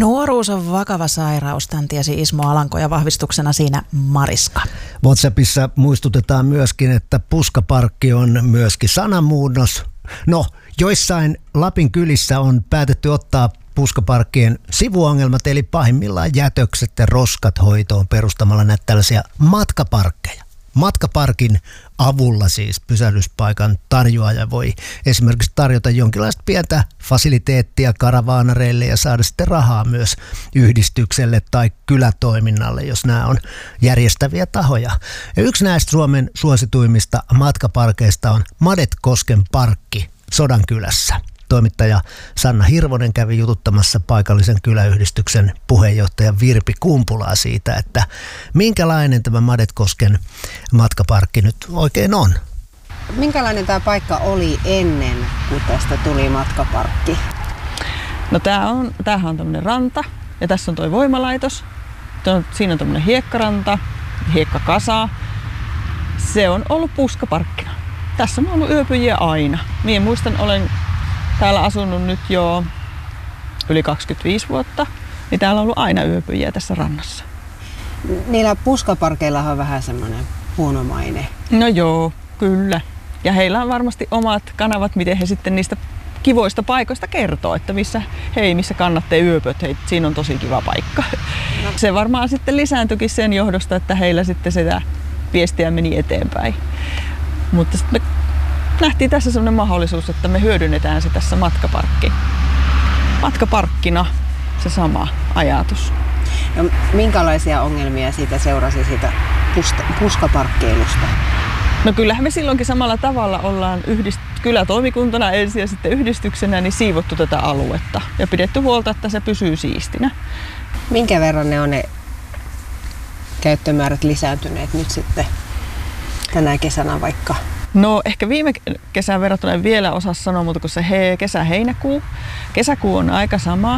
Nuoruus on vakava sairaus, tämän tiesi Ismo Alanko ja vahvistuksena siinä Mariska. WhatsAppissa muistutetaan myöskin, että puskaparkki on myöskin sanamuunnos. No, joissain Lapin kylissä on päätetty ottaa puskaparkkien sivuongelmat, eli pahimmillaan jätökset ja roskat hoitoon perustamalla näitä tällaisia matkaparkkeja. Matkaparkin avulla siis pysähdyspaikan tarjoaja voi esimerkiksi tarjota jonkinlaista pientä fasiliteettia karavaanareille ja saada sitten rahaa myös yhdistykselle tai kylätoiminnalle, jos nämä on järjestäviä tahoja. Ja yksi näistä Suomen suosituimmista matkaparkeista on Madetkosken parkki Sodankylässä. Toimittaja Sanna Hirvonen kävi jututtamassa paikallisen kyläyhdistyksen puheenjohtaja Virpi Kumpulaa siitä, että minkälainen tämä Madetkosken matkaparkki nyt oikein on. Minkälainen tämä paikka oli ennen, kuin tästä tuli matkaparkki? No tämähän on tämmöinen ranta ja tässä on tuo voimalaitos. Siinä on tämmöinen hiekkaranta, hiekkakasa. Se on ollut puskaparkkina. Tässä on ollut yöpyjiä aina. Minä muistan, olen täällä asunut nyt jo yli 25 vuotta, niin täällä on ollut aina yöpyjiä tässä rannassa. Niillä puskaparkeilla on vähän semmoinen huono maine. No joo, kyllä. Ja heillä on varmasti omat kanavat, miten he sitten niistä kivoista paikoista kertoo, että missä kannattaa yöpöt, hei, siinä on tosi kiva paikka. No. Se varmaan sitten lisääntyikin sen johdosta, että heillä sitten sitä viestiä meni eteenpäin. Mutta sitten me nähtiin tässä sellainen mahdollisuus, että me hyödynnetään se tässä matkaparkkina, se sama ajatus. No, minkälaisia ongelmia siitä seurasi siitä puskaparkkeilusta? No kyllähän me silloinkin samalla tavalla ollaan kylätoimikuntana ensin ja sitten yhdistyksenä niin siivottu tätä aluetta ja pidetty huolta, että se pysyy siistinä. Minkä verran ne käyttömäärät lisääntyneet nyt sitten tänä kesänä vaikka? No ehkä viime kesän verrattuna en vielä osaa sanoa, mutta kun se kesä-heinäkuu. Kesäkuu on aika sama,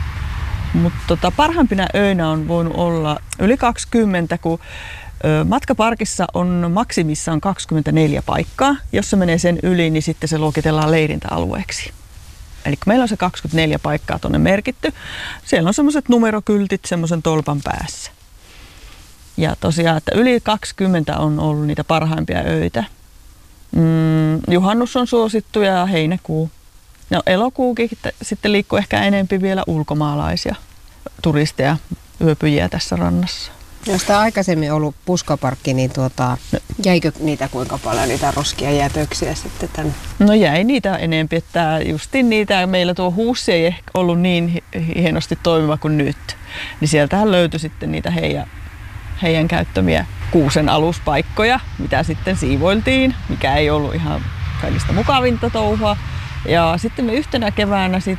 mutta parhaimpina öinä on voinut olla yli 20, kun matkaparkissa on maksimissaan 24 paikkaa. Jos se menee sen yli, niin sitten se luokitellaan leirintäalueeksi. Eli meillä on se 24 paikkaa tuonne merkitty. Siellä on semmoiset numerokyltit semmoisen tolpan päässä. Ja tosiaan, että yli 20 on ollut niitä parhaimpia öitä. Juhannus on suosittu ja heinäkuu. No elokuukin sitten liikkuu ehkä enempi vielä ulkomaalaisia turisteja, yöpyjiä tässä rannassa. Jos tämä aikaisemmin ollut puskaparkki, niin jäikö niitä kuinka paljon niitä roskia ja jätöksiä sitten tänne? No jäi niitä enempi, että justiin niitä, meillä tuo huussi ei ehkä ollut niin hienosti toimiva kuin nyt. Niin sieltähän löytyi sitten niitä heidän käyttämiä kuusen aluspaikkoja, mitä sitten siivoiltiin, mikä ei ollut ihan kaikista mukavinta touhua. Ja sitten me yhtenä keväänä